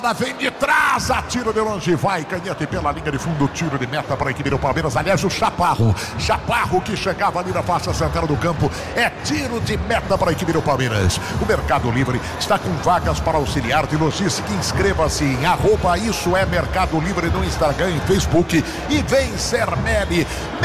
Vem de trás, atira de longe, vai Canhete pela linha de fundo, tiro de meta para a equipe do Palmeiras. Aliás, o Chaparro que chegava ali na faixa central do campo, é tiro de meta para a equipe do Palmeiras. O Mercado Livre está com vagas para auxiliar de logística. Inscreva-se em @Isso é Mercado Livre no Instagram e Facebook e vem Sermeli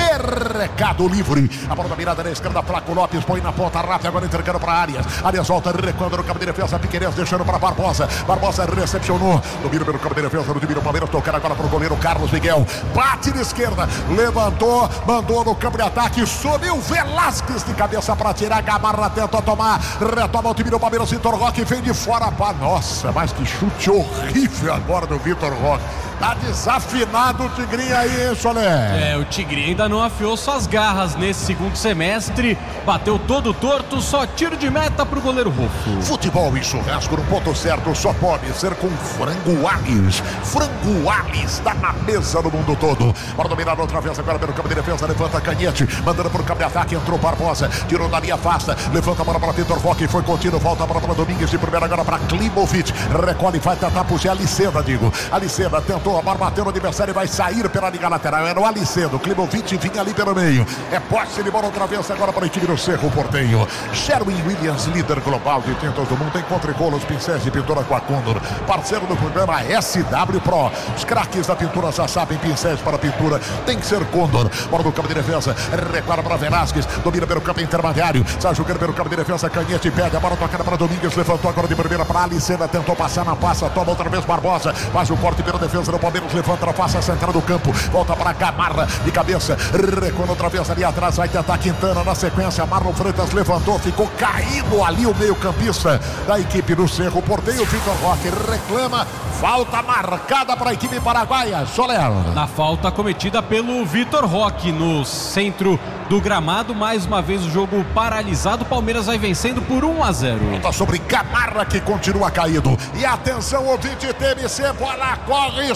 Mercado Livre. A bola da mirada na esquerda, Flaco Lopes põe na ponta rápida, agora entregando para Arias volta, recuando no campo de defesa, Piquerez deixando para Barbosa recepcionou. Domina pelo campo de defesa do time do Palmeiras, tocando agora para o goleiro Carlos Miguel. Bate de esquerda, levantou, mandou no campo de ataque, subiu Velasquez de cabeça para tirar. Gamarra tenta tomar, retoma o time do Palmeiras. Vitor Roque vem de fora para. Nossa, mas que chute horrível agora do Vitor Roque. Tá desafinado o Tigrinho aí, hein, Solé? O Tigrinho ainda não afiou suas garras nesse segundo semestre. Bateu todo torto, só tiro de meta pro goleiro Rufo. Futebol e churrasco no ponto certo, só pode ser com Frango Alis. Frango Alis tá na mesa do mundo todo. Bora dominar outra vez agora pelo campo de defesa. Levanta Canhete, mandando pro campo de ataque. Entrou Barbosa, tirou da linha, afasta. Levanta a bola para Vitor Roque, foi contido. Volta a bola para Domingues de primeira agora para Klimovic. Recolhe, vai tentar puxar Aliceda, Aliceda tentou. A bola bateu no adversário e vai sair pela liga lateral. Era o Alicedo. Klimovic vinha ali pelo meio. É posse de bola outra vez agora para a equipe do Cerro Porteño. Sherwin Williams, líder global de tintas do mundo. Encontre colos, pincéis e pintura com a Condor. Parceiro do programa SW Pro. Os craques da pintura já sabem, pincéis para pintura tem que ser Condor. Bola do campo de defesa. Recuada para Velasquez. Domina pelo campo intermediário. Sai jogando pelo campo de defesa. Canhete pede a bola tocada para Domingues. Levantou agora de primeira para Aliceda. Tentou passar na passa. Toma outra vez Barbosa. Faz o corte pela defesa do Palmeiras, levanta na face central do campo, volta para Gamarra de cabeça, recuando outra vez ali atrás, vai tentar Quintana na sequência. Marlon Freitas levantou, ficou caído ali o meio-campista da equipe do Cerro Porteño. Vitor Roque reclama, falta marcada para a equipe paraguaia. Soler. Na falta cometida pelo Vitor Roque no centro do gramado, mais uma vez o jogo paralisado. O Palmeiras vai vencendo por 1-0. Falta sobre Gamarra, que continua caído. E atenção, ouvinte TMC, bola corre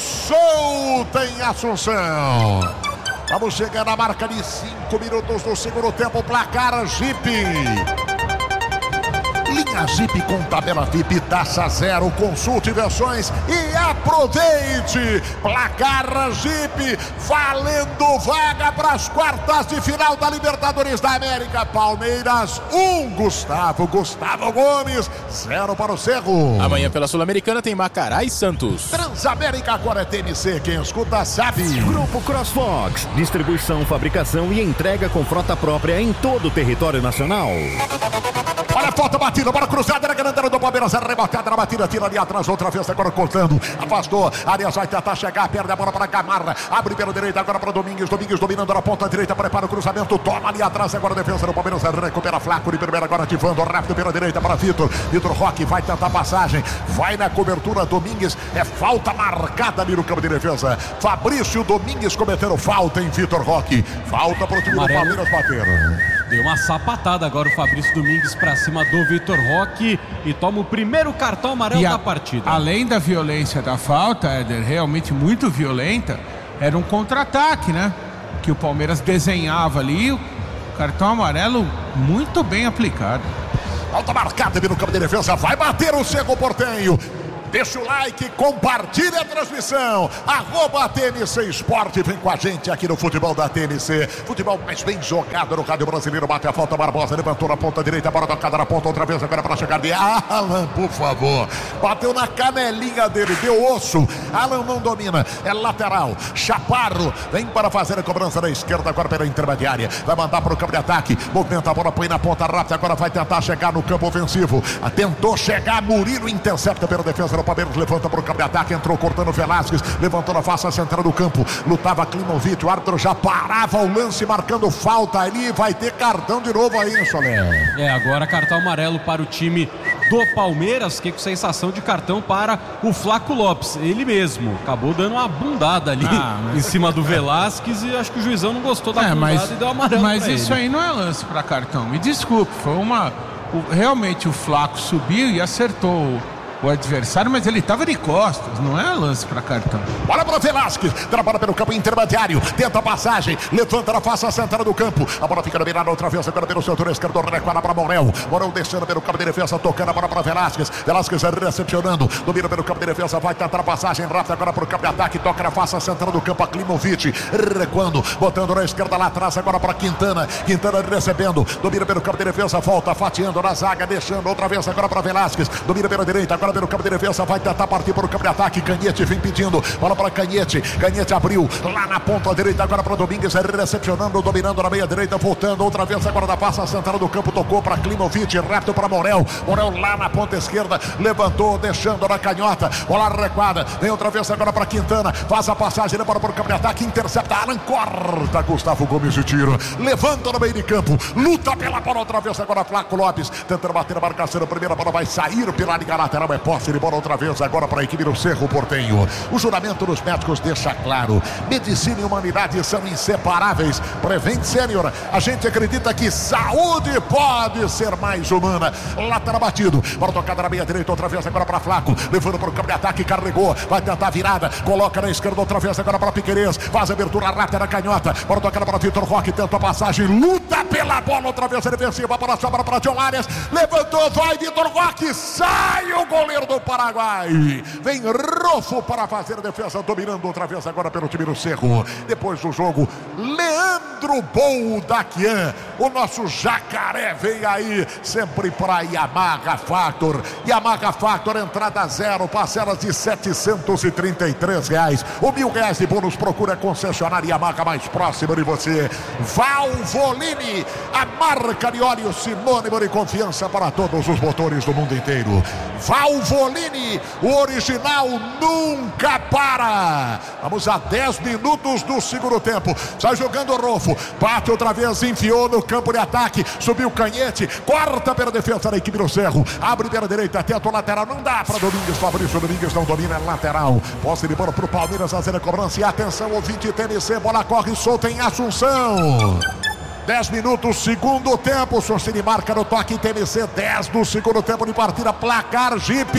solta em Assunção. Vamos chegar na marca de 5 minutos do segundo tempo. Placar Jeep. Linha Jeep com tabela VIP, taxa zero, consulte versões e aproveite. Placar Jeep, valendo vaga para as quartas de final da Libertadores da América. Palmeiras 1, Gustavo Gomes 0 para o Cerro. Amanhã pela Sul-Americana tem Macará e Santos. Transamérica agora é TMC, quem escuta sabe. Grupo CrossFox, distribuição, fabricação e entrega com frota própria em todo o território nacional. Olha a falta batida, bola cruzada na grande área do Palmeiras, arrebatada na batida, tira ali atrás, outra vez agora cortando, afastou, Arias vai tentar chegar, perde a bola para Gamarra, abre pela direita agora para Domingues dominando na ponta direita, prepara o cruzamento, toma ali atrás agora a defesa do Palmeiras, recupera Flaco de primeira agora ativando, rápido pela direita para Vitor Roque vai tentar passagem, vai na cobertura, Domingues, é falta marcada ali no campo de defesa, Fabrício Domingues cometendo falta em Vitor Roque, falta para o time do Palmeiras bater. Deu uma sapatada agora o Fabrício Domingues para cima do Vitor Roque e toma o primeiro cartão amarelo da partida. Além da violência da falta, Éder, realmente muito violenta, era um contra-ataque, né? Que o Palmeiras desenhava ali, o cartão amarelo muito bem aplicado. Falta marcada no campo de defesa, vai bater o Cerro Porteño. Deixa o like, compartilhe a transmissão. @TMC Esporte, vem com a gente aqui no futebol da TMC. Futebol mais bem jogado no rádio brasileiro. Bate a falta, Barbosa levantou na ponta direita, bola tocada na ponta outra vez agora para chegar de Alan, por favor. Bateu na canelinha dele, deu osso. Alan não domina, é lateral. Chaparro vem para fazer a cobrança da esquerda agora pela intermediária. Vai mandar para o campo de ataque. Movimenta a bola, põe na ponta rápida. Agora vai tentar chegar no campo ofensivo. Tentou chegar, Murilo intercepta pela defesa. O Palmeiras levanta para o campo de ataque, entrou cortando Velasquez, levantou na face central do campo, lutava Klimovic, o árbitro já parava o lance marcando falta ali, vai ter cartão de novo aí, Soler. Agora cartão amarelo para o time do Palmeiras, que com sensação de cartão para o Flaco Lopes, ele mesmo, acabou dando uma bundada ali em cima do Velasquez e acho que o juizão não gostou da bundada e deu amarelo. Mas isso aí não é lance para cartão, me desculpe, foi realmente o Flaco subiu e acertou o adversário, mas ele estava de costas, não é lance para cartão. Bola para Velasquez, trabalha pelo campo intermediário, tenta a passagem, levanta na face central do campo, a bola fica dominada outra vez, agora pelo setor esquerdo, recuada para Morel, Morel descendo pelo campo de defesa, tocando a bola para Velasquez, Velasquez recepcionando, domina pelo campo de defesa, vai tentar a passagem rápida agora para o campo de ataque, toca na face central do campo, a Klimovic, recuando, botando na esquerda lá atrás, agora para Quintana, Quintana recebendo, domina pelo campo de defesa, volta, fatiando na zaga, deixando outra vez agora para Velasquez, domina pela direita, agora pelo campo de defesa, vai tentar partir para o campo de ataque, Canhete vem pedindo, bola para Canhete, Canhete abriu, lá na ponta direita, agora para Domingues, recepcionando, dominando na meia direita, voltando outra vez agora da face central do campo, tocou para Klimovic, rápido para Morel, Morel lá na ponta esquerda, levantou, deixando na canhota, bola recuada, vem outra vez agora para Quintana, faz a passagem, ele para o campo de ataque, intercepta, Alan, corta, Gustavo Gomes de tiro, levanta no meio de campo, luta pela bola outra vez agora, Flaco Lopes, tentando bater a marcação, a primeira bola vai sair pela liga lateral, é posse de bola outra vez agora para a equipe do Cerro Porteño. O juramento dos médicos deixa claro, medicina e humanidade são inseparáveis. Prevent Senior, a gente acredita que saúde pode ser mais humana. Lateral batido, bola tocada na meia direita outra vez agora para Flaco, levando para o campo de ataque, carregou, vai tentar a virada, coloca na esquerda outra vez agora para Piquerez, faz a abertura rápida na canhota, bola tocada para Vitor Roque, tenta a passagem, luta pela bola outra vez, defensiva, bola sobra para John Arias, levantou, vai Vitor Roque, sai o goleiro do Paraguai, vem Rofo para fazer a defesa, dominando outra vez agora pelo time do Cerro. Depois do jogo, Leandro Boldaquian, o nosso jacaré, vem aí sempre para Yamaha Factor. Yamaha Factor, entrada zero, parcelas de R$733. O R$1.000 de bônus, procura a concessionária Yamaha mais próxima de você. Valvoline, a marca de óleo sinônimo de confiança para todos os motores do mundo inteiro. Valvoline, o original nunca para. Vamos a 10 minutos do segundo tempo. Sai jogando o Rofo, bate outra vez, enfiou no campo de ataque, subiu Canhete, corta pela defesa da equipe do Cerro, abre pela direita, tenta o lateral, não dá para Domingues, Fabrício Domingues não domina, lateral, posse de bola para o Palmeiras fazer a cobrança, e atenção, ouvinte TMC, bola corre solta em Assunção. 10 minutos, segundo tempo, Sostene marca no toque TMC, 10 do segundo tempo de partida, placar Jeep.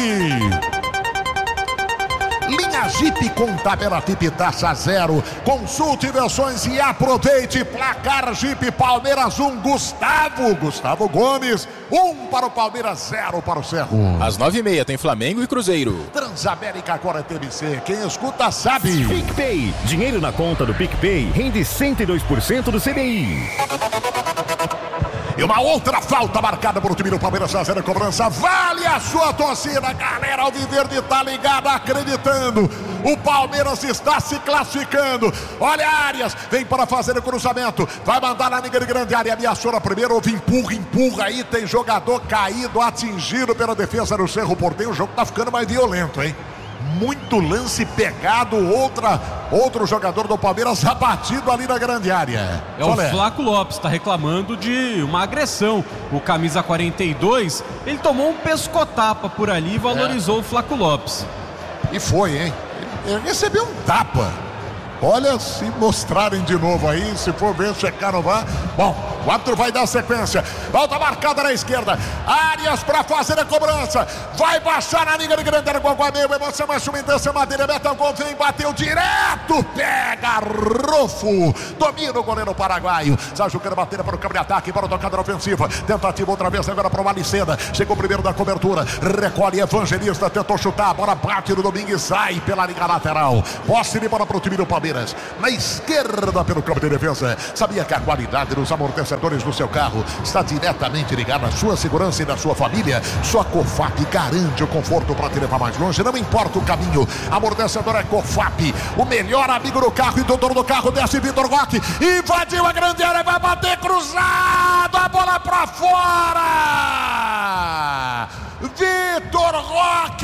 Linha Jeep com tabela Jeep taxa zero. Consulte versões e aproveite. Placar Jeep Palmeiras 1, Gustavo Gomes 1 para o Palmeiras, 0 para o Cerro. Às 9h30 tem Flamengo e Cruzeiro. Transamérica agora é TMC. Quem escuta sabe. PicPay. Dinheiro na conta do PicPay rende 102% do CDI. E uma outra falta marcada por o time do Palmeiras fazendo a cobrança. Vale a sua torcida, galera. Alviverde está ligada, acreditando. O Palmeiras está se classificando. Olha Arias, vem para fazer o cruzamento. Vai mandar na linha de grande área. Ameaçou na primeira, houve empurra aí. Tem jogador caído, atingido pela defesa do Cerro Porteño. O jogo tá ficando mais violento, hein? Muito lance pegado, outro jogador do Palmeiras abatido ali na grande área. É o Flaco Lopes, está reclamando de uma agressão. O camisa 42, ele tomou um pescotapa por ali e valorizou o Flaco Lopes. E foi, hein? Ele recebeu um tapa. Olha, se mostrarem de novo aí, se for ver, checar no VAR. Bom, o árbitro vai dar sequência. Volta marcada na esquerda. Arias para fazer a cobrança. Vai baixar na linha de grande área. Guaguaneu, emoção, mais uma intenção. Madeira, meta o gol, vem, bateu direto. Pega Rofo. Domina o goleiro paraguaio. Sérgio quer bater para o campo de ataque, para o tocada ofensiva. Tentativa outra vez agora para o Malicena. Chegou primeiro da cobertura. Recolhe Evangelista, tentou chutar. A bola bate no Domingues, sai pela linha lateral. Posse de bola para o time do Palmeiras. Na esquerda pelo campo de defesa. Sabia que a qualidade dos amortecedores do seu carro está diretamente ligada à sua segurança e da sua família? Sua Cofap garante o conforto para te levar mais longe, não importa o caminho. Amortecedor é Cofap, o melhor amigo do carro e do dono do carro. Desce Vitor Roque, invadiu a grande área, vai bater cruzado, a bola para fora. Vitor Roque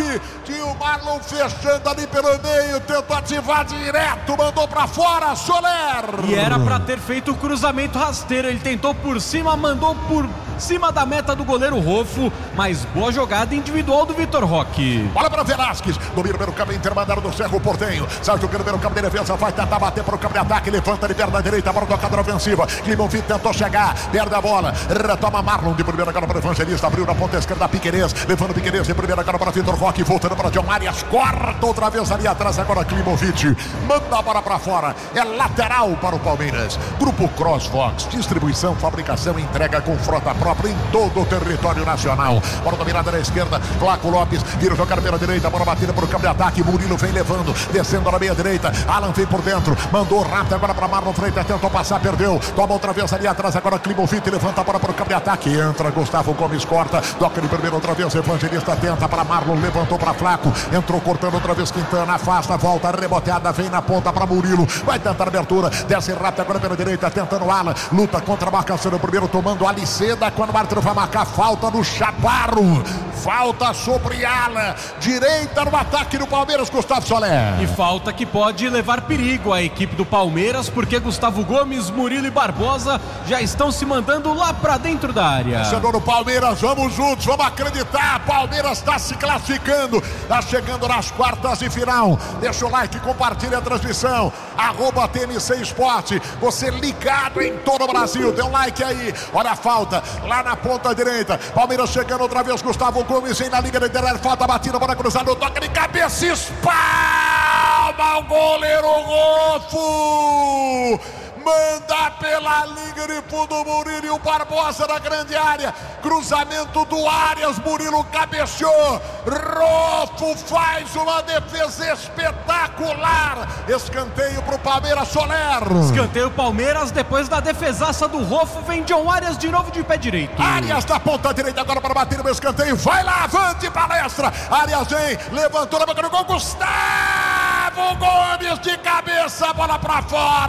Partiu, Marlon fechando ali pelo meio, tentou ativar direto, mandou pra fora, Soler. E era pra ter feito o cruzamento rasteiro, ele tentou por cima, mandou por cima da meta do goleiro Rofo, mas boa jogada individual do Vitor Roque. Bola para Velasquez, domina pelo campo intermediário do Cerro Porteño, sai jogando pelo campo de defesa, vai tentar bater para o campo de ataque, levanta de perna direita, bola tocada ofensiva, Climovit tentou chegar, perde a bola, retoma Marlon de primeira agora para o Evangelista, abriu na ponta esquerda Piquerez, levando Piquerez de primeira agora para Vitor Roque, voltando para John Arias, corta outra vez ali atrás agora Climovit, manda a bola para fora, é lateral para o Palmeiras. Grupo Crossvox, distribuição, fabricação e entrega com frota própria em todo o território nacional. Bola dominada na esquerda, Flaco Lopes vira jogar pela direita, bola batida para o campo de ataque, Murilo vem levando, descendo na meia direita, Alan vem por dentro, mandou rápido agora para Marlon Freitas, tentou passar, perdeu, toma outra vez ali atrás agora Climovit, levanta a bola para o campo de ataque, entra Gustavo Gomes, corta, toca de primeiro outra vez, Evangelista tenta para Marlon, levantou para Flaco, entrou cortando outra vez Quintana, afasta, volta, reboteada, vem na ponta para Murilo, vai tentar abertura, desce rápido agora pela direita, tentando Alan, luta contra a marcação no primeiro, tomando Aliceda, quando o árbitro vai marcar falta no Chaparro, falta sobre Alan, direita no ataque do Palmeiras, Gustavo Soler. E falta que pode levar perigo à equipe do Palmeiras, porque Gustavo Gomes, Murilo e Barbosa já estão se mandando lá pra dentro da área. Chegou no Palmeiras, vamos juntos, vamos acreditar, Palmeiras está se classificando, está chegando nas quartas de final, deixa o like, compartilha a transmissão, @TMC Esporte, você ligado em todo o Brasil, dê um like aí, olha a falta, lá na ponta direita, Palmeiras chegando outra vez, Gustavo Gomes vem na liga da internet, falta batida, bola cruzada, toca de cabeça, espalma o goleiro Rofo, manda pela linha de fundo, Murilo e o Barbosa na grande área, cruzamento do Arias, Murilo cabeceou, Rofo faz uma defesa espetacular, escanteio pro Palmeiras, Soler. Escanteio Palmeiras, depois da defesaça do Rofo, vem John Arias de novo de pé direito. Arias da ponta direita agora para bater no escanteio, vai lá, avante palestra, Arias vem, levantou na boca do gol, Gustavo Gomes de cabeça, bola para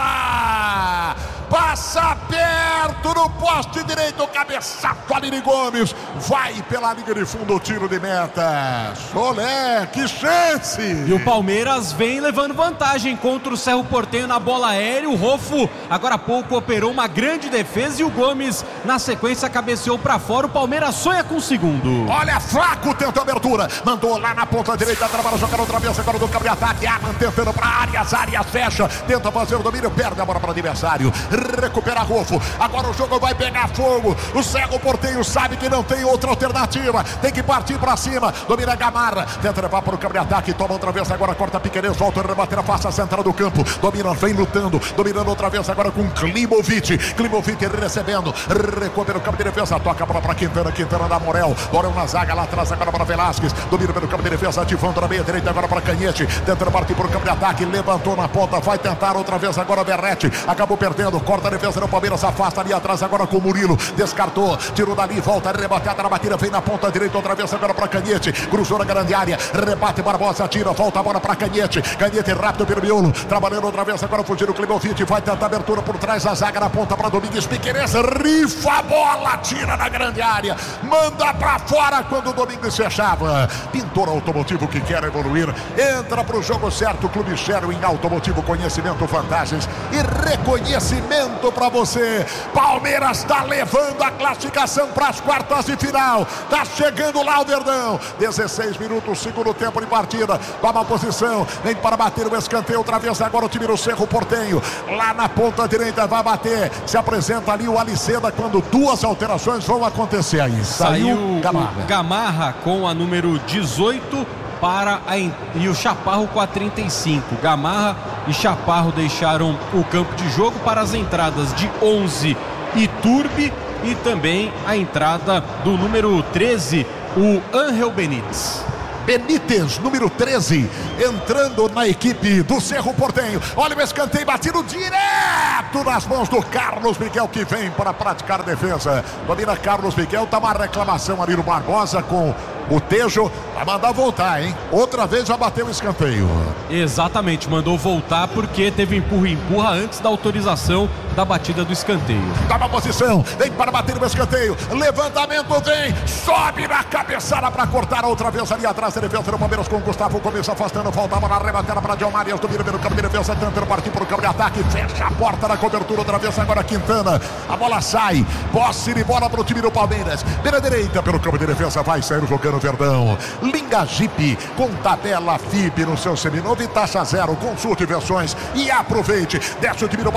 fora, passa perto no poste direito, cabeçaço Aline Gomes, vai pela linha de fundo, o tiro de meta, Soler, que chance! E o Palmeiras vem levando vantagem contra o Cerro Porteño na bola aérea, o Rofo agora há pouco operou uma grande defesa e o Gomes na sequência cabeceou para fora, o Palmeiras sonha com o segundo. Olha, Flaco tenta abertura, mandou lá na ponta direita, trabalha jogar outra vez agora do campo de ataque, Alan tentando para Arias, Arias fecha, tenta fazer o domínio, perde a bola para o adversário, recupera Rofo, agora o jogo vai pegar fogo, o Cerro Porteño sabe que não tem outra alternativa, tem que partir para cima, domina Gamarra, tenta levar para o campo de ataque, toma outra vez agora, corta Piquerez, volta a rebater a face a central do campo, domina, vem lutando, dominando outra vez agora com Climovit recebendo, recua pelo campo de defesa, toca a bola para Quintana, Quintana da Morel na zaga, lá atrás agora para Velasquez, domina pelo campo de defesa, ativando na meia direita agora para Canhete, tentando partir para o campo de ataque, levantou na ponta, vai tentar outra vez agora Verratti, acabou perdendo, corta a defesa do Palmeiras, afasta ali atrás agora com o Murilo, descartou, tirou dali, volta, rebateada na batida, vem na ponta direita outra vez agora para Canhete, cruzou na grande área, rebate Barbosa, tira, volta a bola para Canhete, Canhete rápido pelo miolo, trabalhando outra vez agora, fugindo o Climovit, vai tentar abertura por trás da zaga na ponta para Domingues, Piquerez, rifa a bola, tira na grande área, manda para fora quando o Domingues fechava. Pintor automotivo que quer evoluir, entra pro jogo certo, Clube Cheryl em automotivo, conhecimento, vantagens e reconhecimento para você. Palmeiras está levando a classificação para as quartas de final, tá chegando lá o Verdão, 16 minutos, segundo tempo de partida, toma a posição, vem para bater o escanteio outra vez agora o time do Cerro Porteño, lá na ponta direita vai bater, se apresenta ali o Aliceda quando duas alterações vão acontecer aí. Saiu Gamarra com a número 18 e o Chaparro com a 35. Gamarra e Chaparro deixaram o campo de jogo para as entradas de 11 Iturbe e também a entrada do número 13, o Ángel Benítez. Benítez, número 13, entrando na equipe do Cerro Porteño. Olha o escanteio batido direto nas mãos do Carlos Miguel, que vem para praticar a defesa. Domina Carlos Miguel, tá uma reclamação ali no Barbosa com O Tejo vai mandar voltar, hein? Outra vez já bateu o escanteio. Exatamente, mandou voltar porque teve empurra antes da autorização da batida do escanteio. Tá na posição, vem para bater o escanteio. Levantamento vem, sobe na cabeçada para cortar outra vez ali atrás. A defesa do Palmeiras com o Gustavo começa afastando, faltava na arrebatada para John Marias, domina pelo campo de defesa, tentando partir para o campo de ataque, fecha a porta na cobertura outra vez. Agora Quintana, a bola sai, posse de bola para o time do Palmeiras. Pela direita, pelo campo de defesa, vai sair jogando Verdão. Linga Jeep com tabela FIP no seu seminovo e taxa zero. Consulte versões e aproveite. Desce o time do